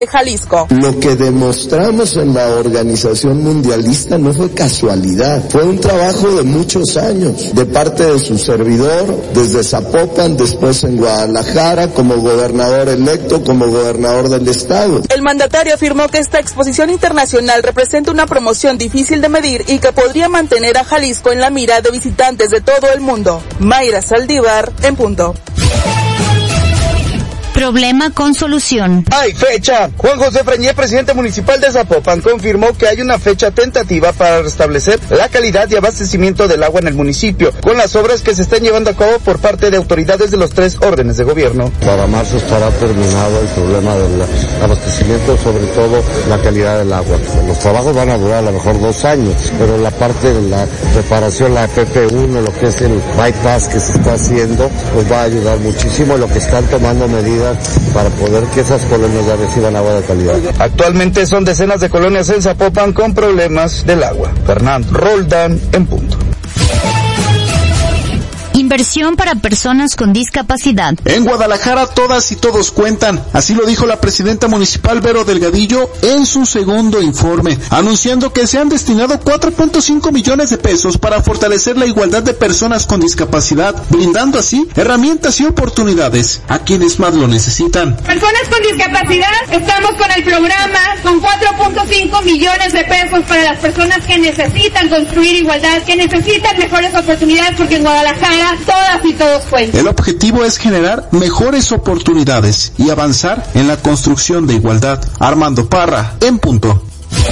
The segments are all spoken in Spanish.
Jalisco. Lo que demostramos en la Organización Mundialista no fue casualidad, fue un trabajo de muchos años, de parte de su servidor, desde Zapopan, después en Guadalajara, como gobernador electo, como gobernador del estado. El mandatario afirmó que esta exposición internacional representa una promoción difícil de medir y que podría mantener a Jalisco en la mira de visitantes de todo el mundo. Mayra Saldívar, en punto. Problema con solución. ¡Hay fecha! Juan José Freñé, presidente municipal de Zapopan, confirmó que hay una fecha tentativa para restablecer la calidad y abastecimiento del agua en el municipio, con las obras que se están llevando a cabo por parte de autoridades de los 3 órdenes de gobierno. Para marzo estará terminado el problema del abastecimiento, sobre todo la calidad del agua. Los trabajos van a durar a lo mejor 2 años, pero la parte de la reparación, la PP1, lo que es el bypass que se está haciendo, pues va a ayudar muchísimo, lo que están tomando medidas para poder que esas colonias ya reciban agua de calidad. Actualmente son decenas de colonias en Zapopan con problemas del agua. Fernando Roldán, en punto. Inversión para personas con discapacidad. En Guadalajara todas y todos cuentan, así lo dijo la presidenta municipal Vero Delgadillo en su segundo informe, anunciando que se han destinado 4.5 millones de pesos para fortalecer la igualdad de personas con discapacidad, brindando así herramientas y oportunidades a quienes más lo necesitan. Personas con discapacidad, estamos con el programa con 4.5 millones de pesos para las personas que necesitan construir igualdad, que necesitan mejores oportunidades, porque en Guadalajara todas y todos cuentan. El objetivo es generar mejores oportunidades y avanzar en la construcción de igualdad. Armando Parra, en punto.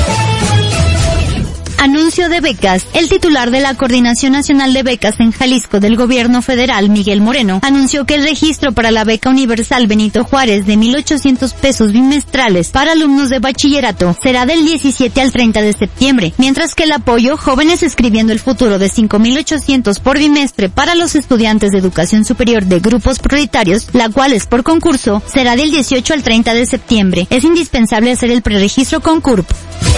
Anuncio de becas. El titular de la Coordinación Nacional de Becas en Jalisco del Gobierno Federal, Miguel Moreno, anunció que el registro para la beca universal Benito Juárez de 1,800 pesos bimestrales para alumnos de bachillerato será del 17 al 30 de septiembre, mientras que el apoyo Jóvenes Escribiendo el Futuro de 5,800 por bimestre para los estudiantes de educación superior de grupos prioritarios, la cual es por concurso, será del 18 al 30 de septiembre. Es indispensable hacer el preregistro con CURP.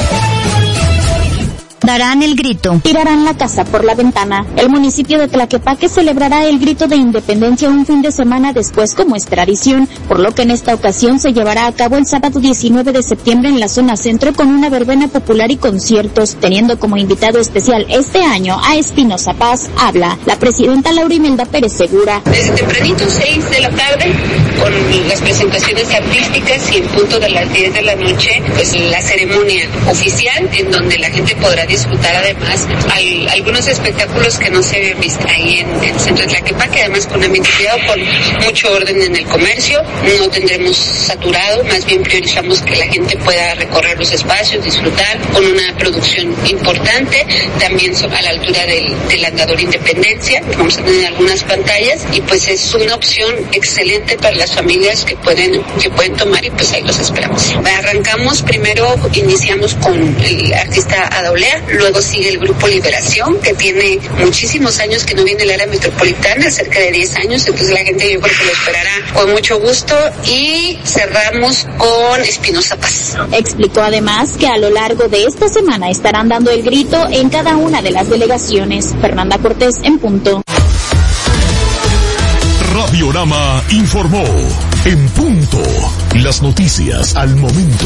Darán el grito. Tirarán la casa por la ventana. El municipio de Tlaquepaque celebrará el grito de independencia un fin de semana después, como es tradición, por lo que en esta ocasión se llevará a cabo el sábado 19 de septiembre en la zona centro con una verbena popular y conciertos, teniendo como invitado especial este año a Espinosa Paz. Habla la presidenta Laura Imelda Pérez Segura. Desde tempranito, 6 de la tarde, con las presentaciones artísticas y en punto de las 10 de la noche, pues la ceremonia oficial en donde la gente podrá disfrutar además algunos espectáculos que no se habían visto ahí en el centro de Tlaquepaque, además con ambiente cuidado, con mucho orden en el comercio. No tendremos saturado, más bien priorizamos que la gente pueda recorrer los espacios, disfrutar con una producción importante, también a la altura del Andador Independencia. Vamos a tener algunas pantallas y pues es una opción excelente para las familias que pueden tomar, y pues ahí los esperamos. Arrancamos primero, iniciamos con el artista Adaulea, luego sigue el grupo Liberación, que tiene muchísimos años que no viene al área metropolitana, cerca de 10 años, entonces la gente yo creo que lo esperará con mucho gusto, y cerramos con Espinosa Paz. Explicó además que a lo largo de esta semana estarán dando el grito en cada una de las delegaciones. Fernanda Cortés, en punto. Radiorama informó en punto. Las noticias al momento.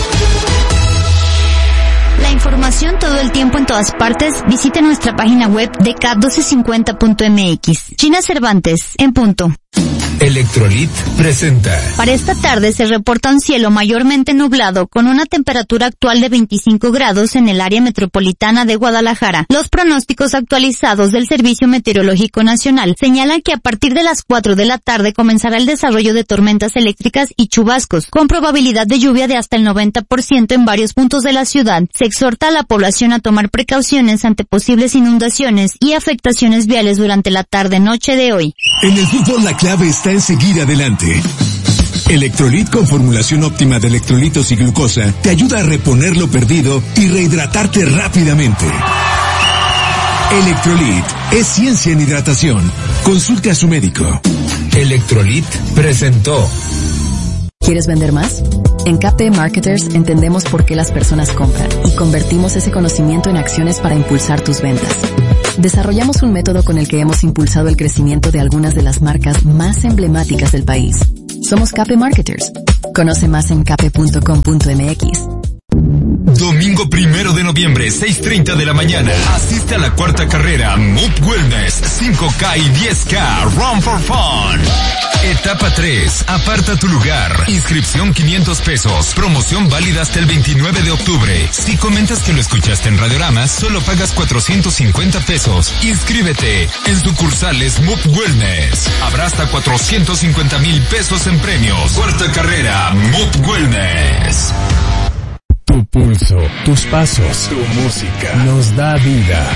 La información todo el tiempo en todas partes. Visite nuestra página web deca1250.mx. China Cervantes, en punto. Electrolit presenta. Para esta tarde se reporta un cielo mayormente nublado con una temperatura actual de 25 grados en el área metropolitana de Guadalajara. Los pronósticos actualizados del Servicio Meteorológico Nacional señalan que a partir de las 4 de la tarde comenzará el desarrollo de tormentas eléctricas y chubascos, con probabilidad de lluvia de hasta el 90% en varios puntos de la ciudad. Se exhorta a la población a tomar precauciones ante posibles inundaciones y afectaciones viales durante la tarde-noche de hoy. En el fútbol la clave está en seguir adelante. Electrolit con formulación óptima de electrolitos y glucosa te ayuda a reponer lo perdido y rehidratarte rápidamente. Electrolit es ciencia en hidratación. Consulte a su médico. Electrolit presentó. ¿Quieres vender más? En KP Marketers entendemos por qué las personas compran y convertimos ese conocimiento en acciones para impulsar tus ventas. Desarrollamos un método con el que hemos impulsado el crecimiento de algunas de las marcas más emblemáticas del país. Somos KP Marketers. Conoce más en cape.com.mx. Domingo 1 de noviembre, 6:30 de la mañana. Asiste a la cuarta carrera Moop Wellness 5K y 10K Run for Fun. Etapa 3. Aparta tu lugar. Inscripción 500 pesos. Promoción válida hasta el 29 de octubre. Si comentas que lo escuchaste en Radiorama, solo pagas 450 pesos. Inscríbete. En sucursales Moop Wellness. Habrá hasta 450,000 pesos en premios. Cuarta carrera Moop Wellness. Tu pulso, tus pasos, tu música nos da vida.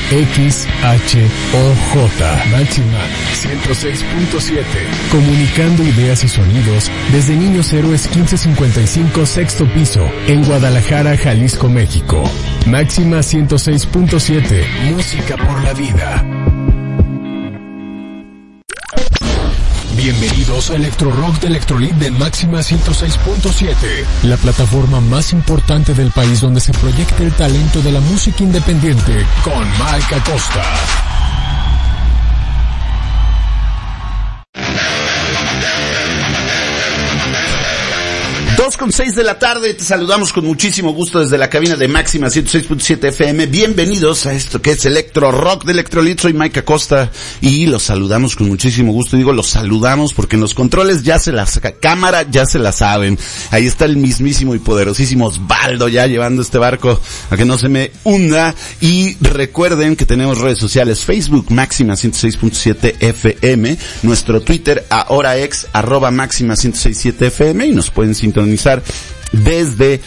XHOJ Máxima 106.7. Comunicando ideas y sonidos desde Niños Héroes 1555 sexto piso en Guadalajara, Jalisco, México. Máxima 106.7. Música por la vida. Bienvenidos a Electro Rock de Electrolit de Máxima 106.7, la plataforma más importante del país donde se proyecta el talento de la música independiente con Mike Acosta. 2:06 de la tarde, te saludamos con muchísimo gusto desde la cabina de Máxima 106.7 FM. Bienvenidos a esto que es Electro Rock de Electrolit. Soy Mike Acosta y los saludamos con muchísimo gusto. Digo, los saludamos porque en los controles ya se las cámara ya se la saben. Ahí está el mismísimo y poderosísimo Osvaldo ya llevando este barco a que no se me hunda. Y recuerden que tenemos redes sociales: Facebook Máxima 106.7 FM, nuestro Twitter ahora ex @Máxima 106.7 FM, y nos pueden sintonizar desde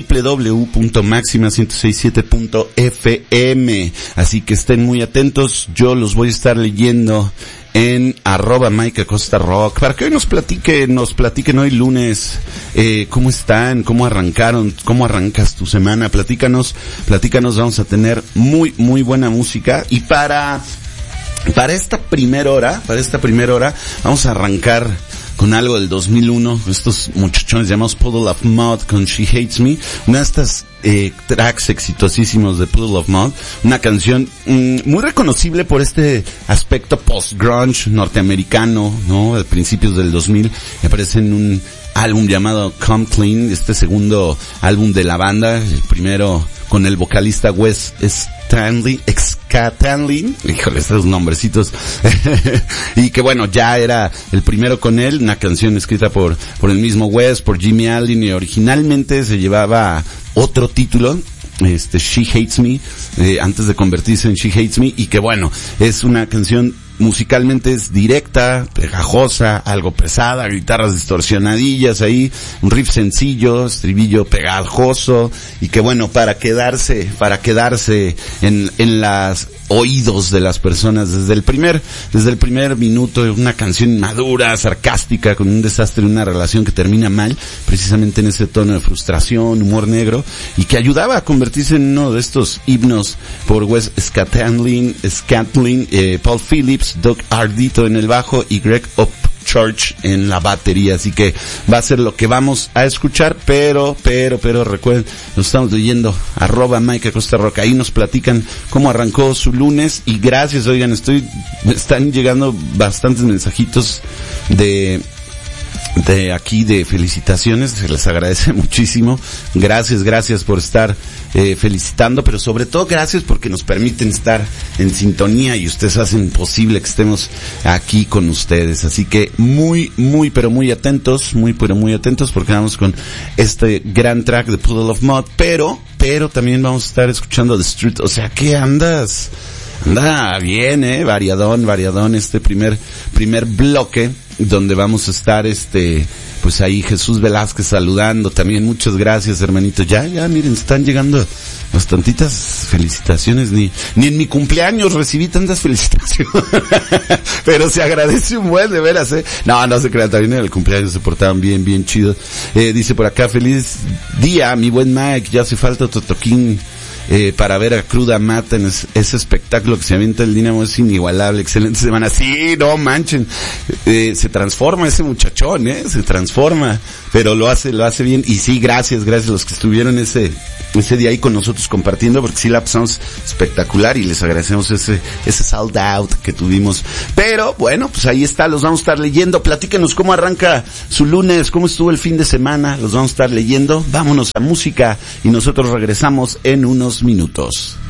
www.maxima1067.fm. Así que estén muy atentos, yo los voy a estar leyendo en @Mike Acosta Rock, para que hoy nos platiquen hoy lunes, cómo están, cómo arrancaron, cómo arrancas tu semana. Platícanos, vamos a tener muy, muy buena música. Y para esta primera hora, vamos a arrancar con algo del 2001, estos muchachones llamados Puddle of Mudd con She Hates Me, una de estas tracks exitosísimos de Puddle of Mudd, una canción muy reconocible por este aspecto post-grunge norteamericano, ¿no? A principios del 2000, aparece en un álbum llamado Come Clean, este segundo álbum de la banda, el primero con el vocalista Wes Stanley, híjole, estos nombrecitos, y que bueno, ya era el primero con él, una canción escrita por el mismo Wes, por Jimmy Allen, y originalmente se llevaba otro título, She Hates Me, antes de convertirse en She Hates Me, y que bueno, es una canción musicalmente es directa, pegajosa, algo pesada, guitarras distorsionadillas ahí, un riff sencillo, estribillo pegajoso, y que bueno, para quedarse en las oídos de las personas desde el primer minuto. Una canción madura, sarcástica, con un desastre, una relación que termina mal, precisamente en ese tono de frustración, humor negro, y que ayudaba a convertirse en uno de estos himnos por Wes Scantling, Paul Phillips, Doug Ardito en el bajo y Greg Upchurch en la batería. Así que va a ser lo que vamos a escuchar, pero recuerden, nos estamos leyendo @Mike Acosta Rock, ahí nos platican cómo arrancó su lunes. Y gracias, oigan, me están llegando bastantes mensajitos de aquí de felicitaciones, se les agradece muchísimo. Gracias por estar felicitando, pero sobre todo gracias porque nos permiten estar en sintonía y ustedes hacen posible que estemos aquí con ustedes. Así que muy atentos porque vamos con este gran track de Puddle of Mudd, pero también vamos a estar escuchando The Street. O sea, ¿qué andas? Anda bien, variadón este primer bloque, donde vamos a estar pues ahí Jesús Velázquez saludando también. Muchas gracias, hermanito. Ya miren, están llegando bastantitas felicitaciones. Ni en mi cumpleaños recibí tantas felicitaciones. Pero se agradece un buen, de veras, No se crean, también en el cumpleaños se portaban bien chido. Dice por acá: feliz día, mi buen Mike, ya hace falta otro toquín para ver a Cruda Mata en ese espectáculo que se avienta el Dinamo. Es inigualable, excelente semana. Sí, no manchen, se transforma ese muchachón, se transforma, pero lo hace bien. Y sí, gracias a los que estuvieron ese día ahí con nosotros compartiendo, porque sí la pasamos espectacular y les agradecemos ese sold out que tuvimos. Pero bueno, pues ahí está, los vamos a estar leyendo. Platíquenos cómo arranca su lunes, cómo estuvo el fin de semana, los vamos a estar leyendo. Vámonos a música y nosotros regresamos en unos minutos.